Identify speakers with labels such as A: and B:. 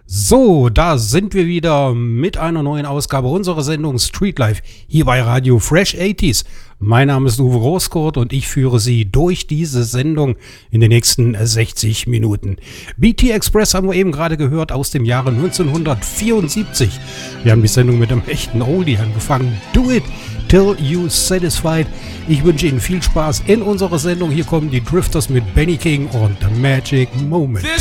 A: So, da sind wir wieder mit einer neuen Ausgabe unserer Sendung Street Life hier bei Radio Fresh 80s. Mein Name ist Uwe Großkurt und ich führe Sie durch diese Sendung in den nächsten 60 Minuten. BT Express haben wir eben gerade gehört aus dem Jahre 1974. Wir haben die Sendung mit einem echten Oldie angefangen. Do it till you satisfied. Ich wünsche Ihnen viel Spaß in unserer Sendung. Hier kommen die Drifters mit Benny King und The Magic Moment.